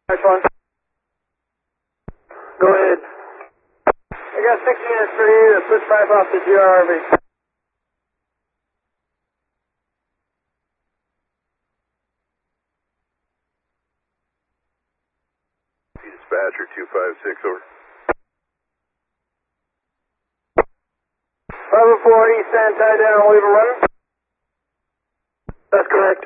Nice one. Go ahead. I got 6 units for you to switch back off the GRRV. Dispatcher 256, over. 504 East, stand tied down and leave it running. That's correct.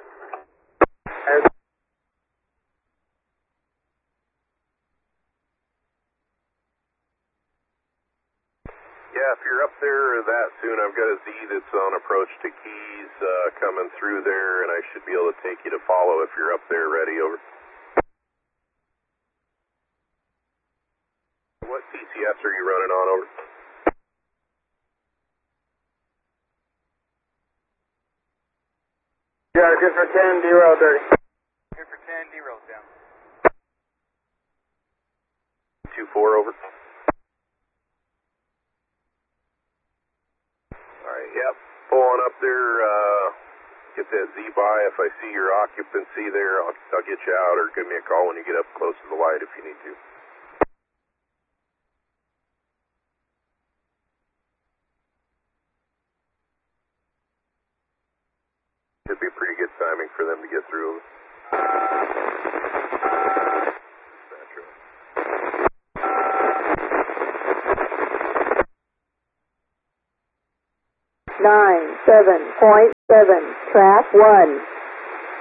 Yeah, if you're up there that soon, I've got a Z that's on approach to Keys coming through there, and I should be able to take you to follow if you're up there ready, over. What TCS are you running on, over? Yeah, good for 10, derail dirty. Good for 10, derail's down. 2-4, over. Alright, yep, pulling up there, get that Z by. If I see your occupancy there, I'll get you out, or give me a call when you get up close to the light if you need to. Should be pretty good timing for them to get through. 97.7, track 1.